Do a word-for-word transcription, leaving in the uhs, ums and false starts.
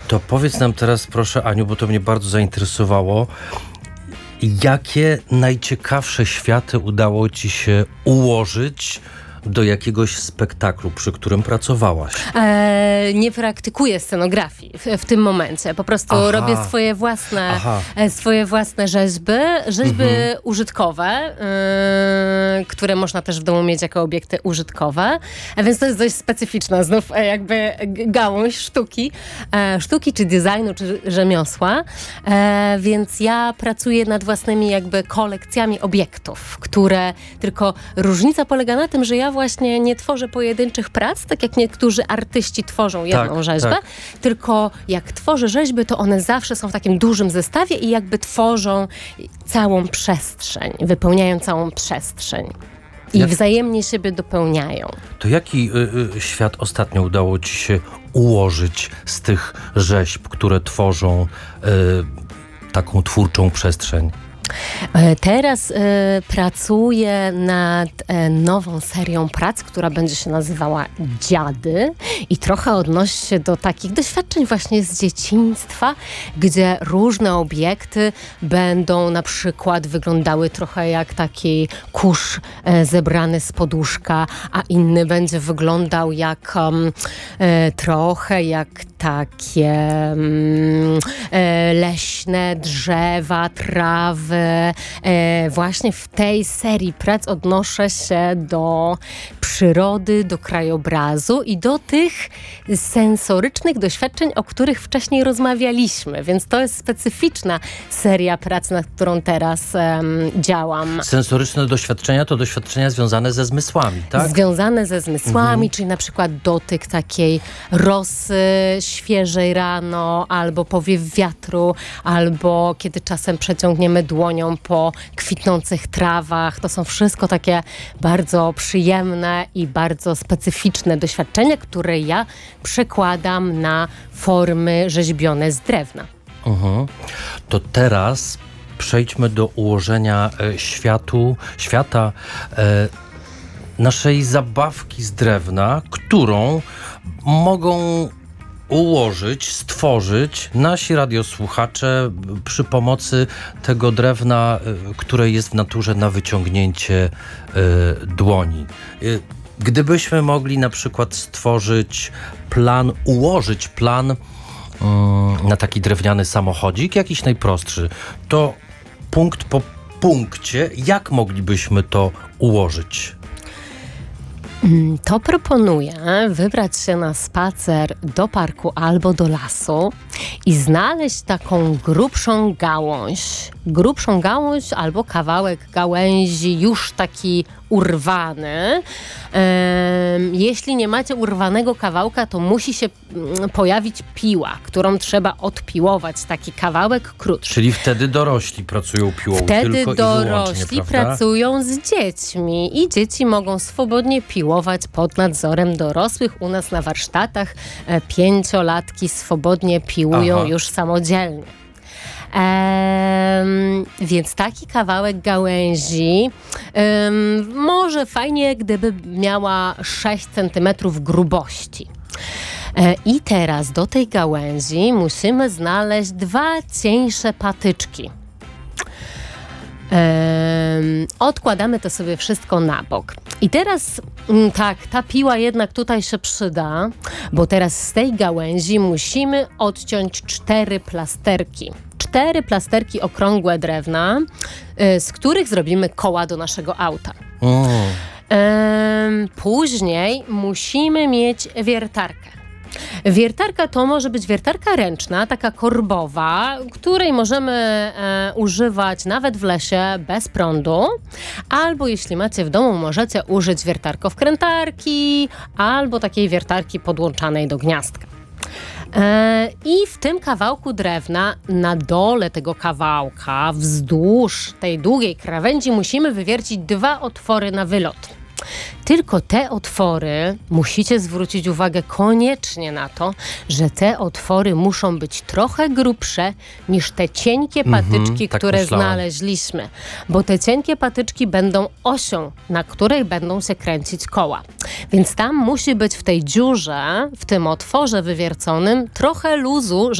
To powiedz nam teraz proszę, Aniu, bo to mnie bardzo zainteresowało, jakie najciekawsze światy udało ci się ułożyć do jakiegoś spektaklu, przy którym pracowałaś? E, nie praktykuję scenografii w, w tym momencie. Po prostu Aha. robię swoje własne, Aha. e, swoje własne rzeźby, rzeźby Mhm. użytkowe, e, które można też w domu mieć jako obiekty użytkowe. A więc to jest dość specyficzna znów e, jakby g- gałąź sztuki, e, sztuki czy designu, czy rzemiosła. E, więc ja pracuję nad własnymi jakby kolekcjami obiektów, które tylko różnica polega na tym, że ja właśnie nie tworzę pojedynczych prac, tak jak niektórzy artyści tworzą jedną Tak, rzeźbę, tak. tylko jak tworzę rzeźby, to one zawsze są w takim dużym zestawie i jakby tworzą całą przestrzeń, wypełniają całą przestrzeń. I Jak- wzajemnie siebie dopełniają. To jaki y, y, świat ostatnio udało ci się ułożyć z tych rzeźb, które tworzą y, taką twórczą przestrzeń? E, Teraz e, pracuję nad e, nową serią prac, która będzie się nazywała Dziady i trochę odnosi się do takich doświadczeń właśnie z dzieciństwa, gdzie różne obiekty będą na przykład wyglądały trochę jak taki kurz e, zebrany z poduszka, a inny będzie wyglądał jak um, e, trochę jak takie mm, e, leśne drzewa, trawy. E, właśnie w tej serii prac odnoszę się do przyrody, do krajobrazu i do tych sensorycznych doświadczeń, o których wcześniej rozmawialiśmy. Więc to jest specyficzna seria prac, nad którą teraz em, działam. Sensoryczne doświadczenia to doświadczenia związane ze zmysłami, tak? Związane ze zmysłami, czyli na przykład dotyk takiej rosy świeżej rano, albo powiew wiatru, albo kiedy czasem przeciągniemy dłonią po kwitnących trawach. To są wszystko takie bardzo przyjemne i bardzo specyficzne doświadczenia, które ja przekładam na formy rzeźbione z drewna. Mhm. To teraz przejdźmy do ułożenia e, światu, świata e, naszej zabawki z drewna, którą mogą ułożyć, stworzyć nasi radiosłuchacze przy pomocy tego drewna, e, które jest w naturze na wyciągnięcie e, dłoni. E, Gdybyśmy mogli na przykład stworzyć plan, ułożyć plan na taki drewniany samochodzik, jakiś najprostszy, to punkt po punkcie, jak moglibyśmy to ułożyć? To proponuję wybrać się na spacer do parku albo do lasu i znaleźć taką grubszą gałąź. Grubszą gałąź albo kawałek gałęzi już taki urwany. Ehm, jeśli nie macie urwanego kawałka, to musi się mm, pojawić piła, którą trzeba odpiłować. Taki kawałek krótszy. Czyli wtedy dorośli pracują piłą Wtedy tylko dorośli i wyłącznie, prawda? pracują z dziećmi i dzieci mogą swobodnie piłować pod nadzorem dorosłych. U nas na warsztatach e, pięciolatki swobodnie piłują Aha. już samodzielnie. Ehm, więc taki kawałek gałęzi em, może fajnie, gdyby miała sześć centymetrów grubości. E, I teraz do tej gałęzi musimy znaleźć dwa cieńsze patyczki. Ehm, odkładamy to sobie wszystko na bok. I teraz mm, tak, ta piła jednak tutaj się przyda, bo teraz z tej gałęzi musimy odciąć cztery plasterki. Cztery plasterki okrągłe drewna, y, z których zrobimy koła do naszego auta. O, Ehm, później musimy mieć wiertarkę. Wiertarka to może być wiertarka ręczna, taka korbowa, której możemy e, używać nawet w lesie bez prądu, albo jeśli macie w domu, możecie użyć wiertarko-wkrętarki, albo takiej wiertarki podłączanej do gniazdka. E, I w tym kawałku drewna, na dole tego kawałka, wzdłuż tej długiej krawędzi musimy wywiercić dwa otwory na wylot. Tylko te otwory, musicie zwrócić uwagę koniecznie na to, że te otwory muszą być trochę grubsze niż te cienkie patyczki, tak które myślałem. znaleźliśmy. Bo te cienkie patyczki będą osią, na której będą się kręcić koła. Więc tam musi być w tej dziurze, w tym otworze wywierconym trochę luzu,